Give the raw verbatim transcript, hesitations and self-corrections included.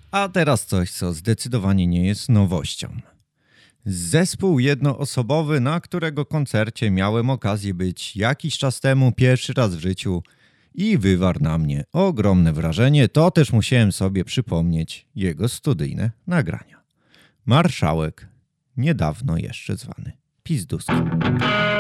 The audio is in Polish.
A teraz coś, co zdecydowanie nie jest nowością. Zespół jednoosobowy, na którego koncercie miałem okazję być jakiś czas temu, pierwszy raz w życiu i wywarł na mnie ogromne wrażenie, to też musiałem sobie przypomnieć jego studyjne nagrania. Marszałek, niedawno jeszcze zwany Pizduskiem.